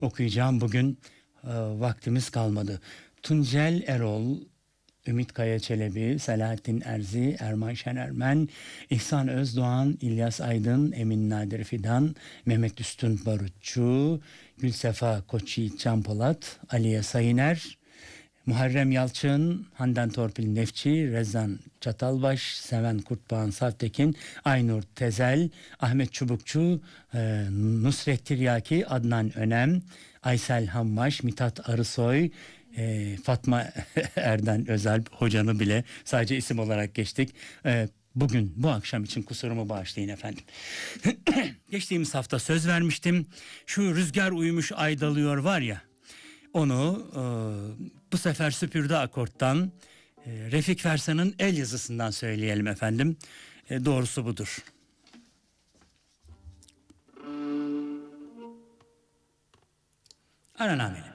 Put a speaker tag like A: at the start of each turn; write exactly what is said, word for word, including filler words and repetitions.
A: okuyacağım bugün. E, vaktimiz kalmadı. Tuncel Erol, Ümit Kaya Çelebi, Selahattin Erzi, Erman Şenermen, İhsan Özdoğan, İlyas Aydın, Emin Nadir Fidan, Mehmet Üstün Barutçu, Gülsefa Koçyiğit Canpolat, Aliye Sayıner, Muharrem Yalçın, Handan Torpil Nefçi, Rezan Çatalbaş, Seven Kurtbağan Savtekin, Aynur Tezel, Ahmet Çubukçu, e, Nusret Tiryaki, Adnan Önem, Aysel Hammaş, Mithat Arısoy, e, Fatma Erden Özel hocanı bile sadece isim olarak geçtik. E, Bugün bu akşam için kusurumu bağışlayın efendim. Geçtiğimiz hafta söz vermiştim. Şu rüzgar uyumuş ay dalıyor var ya. Onu e, bu sefer süpürdü akorttan, e, Refik Fersan'ın el yazısından söyleyelim efendim. E, doğrusu budur. Aranameli.